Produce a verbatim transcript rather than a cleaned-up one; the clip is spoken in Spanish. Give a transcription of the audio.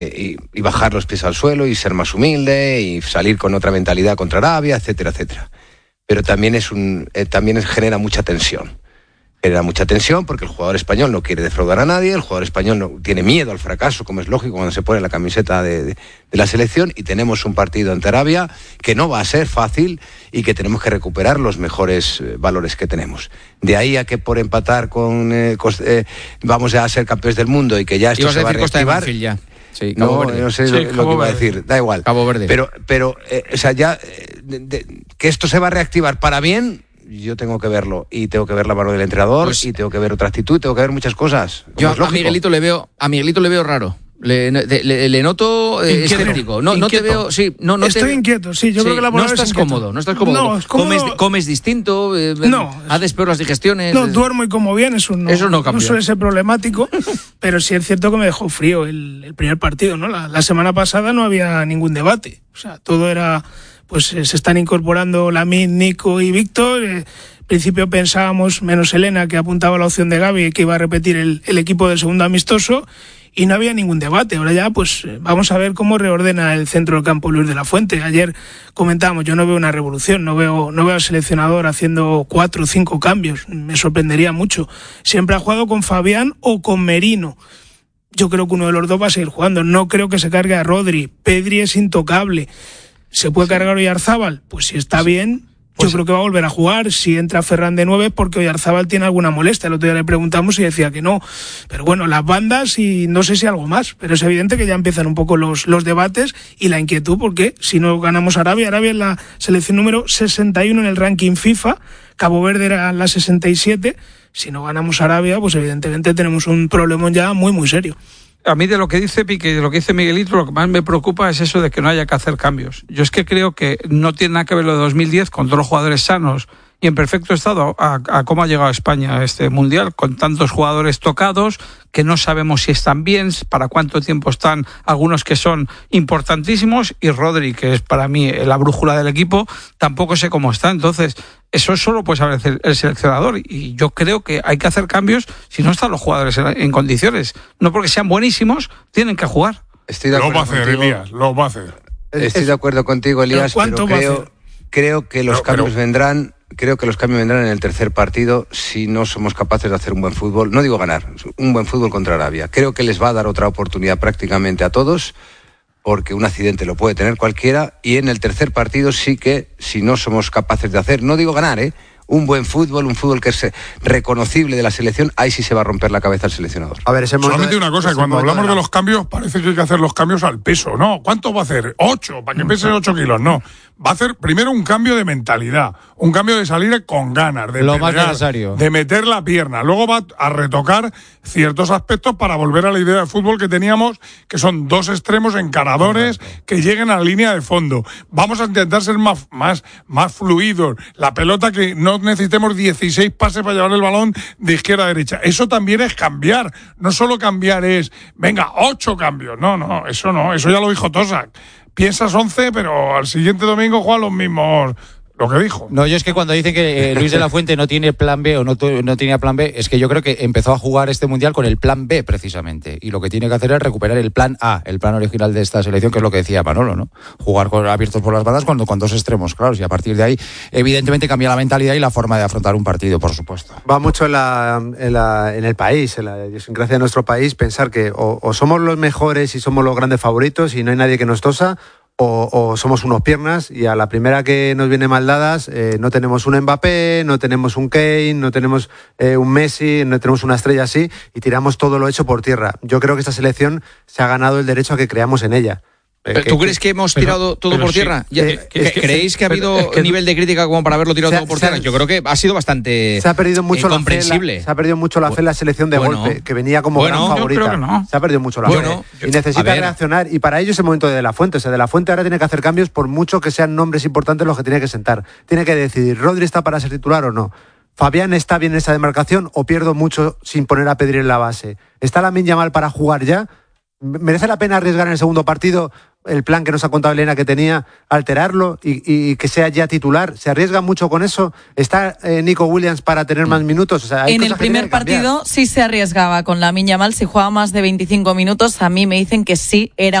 Y, y bajar los pies al suelo y ser más humilde y salir con otra mentalidad contra Arabia, etcétera, etcétera. Pero también es un, eh, también es, genera mucha tensión. Genera mucha tensión porque el jugador español no quiere defraudar a nadie, el jugador español no, tiene miedo al fracaso, como es lógico cuando se pone la camiseta de, de, de la selección, y tenemos un partido ante Arabia que no va a ser fácil y que tenemos que recuperar los mejores eh, valores que tenemos. De ahí a que por empatar con eh, cos, eh, vamos a ser campeones del mundo y que ya esto se va a reactivar. Sí, Cabo no, Verde. no sé Sí, lo, lo que iba a decir, da igual. Cabo Verde. Pero, pero eh, o sea, ya eh, de, de, que esto se va a reactivar para bien, yo tengo que verlo. Y tengo que ver la mano del entrenador, pues, y tengo que ver otra actitud, tengo que ver muchas cosas. Yo a Miguelito le veo, a Miguelito le veo raro. Le, le, le noto eh, escéptico. No, no te veo. Sí, no, no Estoy te, inquieto, sí. Yo sí, creo que la no estás cómodo, no estás cómodo. No, cómodo. Comes, comes distinto. Eh, no. Haces peor las digestiones. No, duermo y como bien, eso no. Eso no cambia. No suele ser problemático, pero sí es cierto que me dejó frío el, el primer partido, ¿no? La, la semana pasada no había ningún debate. O sea, todo era. Pues eh, se están incorporando Lamine, Nico y Víctor. Eh, al principio pensábamos, menos Elena, que apuntaba la opción de Gavi, que iba a repetir el, el equipo del segundo amistoso. Y no había ningún debate. Ahora ya, pues vamos a ver cómo reordena el centro del campo Luis de la Fuente. Ayer comentábamos, yo no veo una revolución, no veo, no veo al seleccionador haciendo cuatro o cinco cambios. Me sorprendería mucho. Siempre ha jugado con Fabián o con Merino. Yo creo que uno de los dos va a seguir jugando. No creo que se cargue a Rodri. Pedri es intocable. ¿Se puede cargar Oyarzábal? Pues si está bien, yo pues creo que va a volver a jugar. Si entra Ferran de nueve, porque Oyarzábal tiene alguna molestia. El otro día le preguntamos y decía que no. Pero bueno, las bandas y no sé si algo más. Pero es evidente que ya empiezan un poco los, los debates y la inquietud, porque si no ganamos a Arabia, Arabia es la selección número sesenta y uno en el ranking FIFA, Cabo Verde era la sesenta y siete. Si no ganamos a Arabia, pues evidentemente tenemos un problemón ya muy, muy serio. A mí de lo que dice Piqué y de lo que dice Miguelito, lo que más me preocupa es eso de que no haya que hacer cambios. Yo es que creo que no tiene nada que ver lo de dos mil diez con todos los jugadores sanos y en perfecto estado a, a cómo ha llegado España a este Mundial, con tantos jugadores tocados que no sabemos si están bien, para cuánto tiempo están, algunos que son importantísimos, y Rodri, que es para mí la brújula del equipo, tampoco sé cómo está. Entonces, eso solo puede saber el seleccionador, y yo creo que hay que hacer cambios si no están los jugadores en, en condiciones. No porque sean buenísimos, tienen que jugar. Estoy de acuerdo lo va a hacer, contigo. Elías, lo va a hacer. Estoy de acuerdo contigo, Elías, pero, pero creo, creo que los pero, cambios pero... vendrán... Creo que los cambios vendrán en el tercer partido si no somos capaces de hacer un buen fútbol. No digo ganar, un buen fútbol contra Arabia. Creo que les va a dar otra oportunidad prácticamente a todos, porque un accidente lo puede tener cualquiera. Y en el tercer partido sí que, si no somos capaces de hacer, no digo ganar, ¿eh? un buen fútbol, un fútbol que es reconocible de la selección, ahí sí se va a romper la cabeza el seleccionador. A ver, ese solamente una cosa, que cuando hablamos de, de los cambios, parece que hay que hacer los cambios al peso, ¿no? ¿Cuánto va a hacer? Ocho, para que pese ocho kilos, no. Va a hacer primero un cambio de mentalidad, un cambio de salir con ganas, de lo pelear, más necesario, de meter la pierna. Luego va a retocar ciertos aspectos para volver a la idea de fútbol que teníamos, que son dos extremos encaradores que lleguen a la línea de fondo. Vamos a intentar ser más, más, más fluidos. La pelota, que no necesitemos dieciséis pases para llevar el balón de izquierda a derecha. Eso también es cambiar. No solo cambiar es, venga, ocho cambios. No, no, eso no. Eso ya lo dijo Tosak. Piensas once, pero al siguiente domingo juegan los mismos. Lo que dijo. No, yo es que cuando dicen que eh, Luis de la Fuente no tiene plan B o no, no tenía plan B, es que yo creo que empezó a jugar este Mundial con el plan B, precisamente. Y lo que tiene que hacer es recuperar el plan A, el plan original de esta selección, que es lo que decía Manolo, ¿no? Jugar con, abiertos por las bandas cuando, con dos extremos, claro. Y a partir de ahí, evidentemente, cambia la mentalidad y la forma de afrontar un partido, por supuesto. Va mucho en, la, en, la, en el país, en la idiosincrasia de nuestro país, pensar que o, o somos los mejores y somos los grandes favoritos y no hay nadie que nos tosa, O, o somos unos piernas y a la primera que nos viene mal dadas eh, no tenemos un Mbappé, no tenemos un Kane, no tenemos eh, un Messi, no tenemos una estrella así y tiramos todo lo hecho por tierra. Yo creo que esta selección se ha ganado el derecho a que creamos en ella. ¿Pero ¿Tú crees que hemos tirado pero, todo pero por tierra? Sí. Eh, es que, ¿Creéis que ha habido es que, nivel de crítica como para haberlo tirado ha, todo por tierra? Yo creo que ha sido bastante se ha perdido mucho incomprensible. La fe, la, se ha perdido mucho la fe en la selección de bueno, golpe, que venía como bueno, gran favorita. No. Se ha perdido mucho la bueno, fe. Y necesita reaccionar. Y para ello es el momento de De la Fuente. O sea, De la Fuente ahora tiene que hacer cambios por mucho que sean nombres importantes los que tiene que sentar. Tiene que decidir, ¿Rodri está para ser titular o no? ¿Fabián está bien en esa demarcación o pierdo mucho sin poner a Pedri en la base? ¿Está Lamine Yamal para jugar ya? ¿Merece la pena arriesgar en el segundo partido el plan que nos ha contado Elena que tenía, alterarlo y, y que sea ya titular? ¿Se arriesga mucho con eso? ¿Está eh, Nico Williams para tener más minutos? O sea, hay en el cosas que primer tienen que cambiar. partido sí se arriesgaba con Lamine Yamal, si jugaba más de veinticinco minutos, a mí me dicen que sí era